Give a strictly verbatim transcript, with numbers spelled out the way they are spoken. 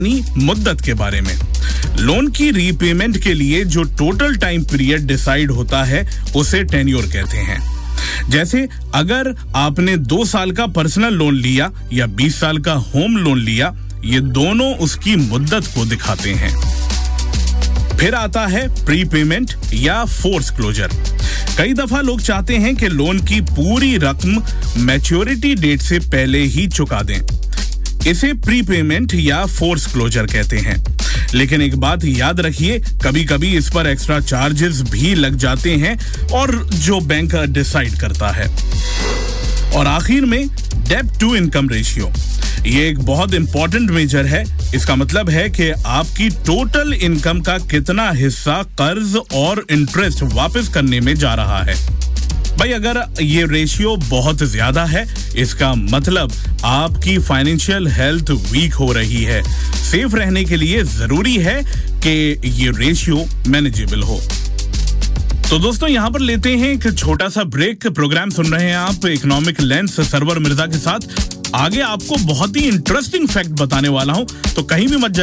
मुद्दत के बारे में। लोन की रीपेमेंट के लिए जो टोटल टाइम पीरियड डिसाइड होता है उसे टेन्योर कहते हैं। जैसे अगर आपने दो साल का पर्सनल लोन लिया या बीस साल का होम लोन लिया, ये दोनों उसकी मुद्दत को दिखाते हैं। फिर आता है प्रीपेमेंट या फोर्स क्लोजर। कई दफा लोग चाहते हैं कि लोन की पूरी रकम मैच्योरिटी डेट से पहले ही चुका दें। इसे प्रीपेमेंट या फोर्स क्लोजर कहते हैं। लेकिन एक बात याद रखिए, कभी कभी इस पर एक्स्ट्रा चार्जेस भी लग जाते हैं और जो बैंक डिसाइड करता है। और आखिर में डेब्ट टू इनकम रेशियो, ये एक बहुत इंपॉर्टेंट मेजर है। इसका मतलब है कि आपकी टोटल इनकम का कितना हिस्सा कर्ज और इंटरेस्ट वापस करने में जा रहा है। भाई अगर ये रेशियो बहुत ज्यादा है, इसका मतलब आपकी फाइनेंशियल हेल्थ वीक हो रही है। सेफ रहने के लिए जरूरी है कि ये रेशियो मैनेजेबल हो। तो दोस्तों यहाँ पर लेते हैं एक छोटा सा ब्रेक। प्रोग्राम सुन रहे हैं आप इकोनॉमिक लेंस सरवर मिर्जा के साथ। आगे आपको बहुत ही इंटरेस्टिंग फैक्ट बताने वाला हूं, तो कहीं भी मत जाइए।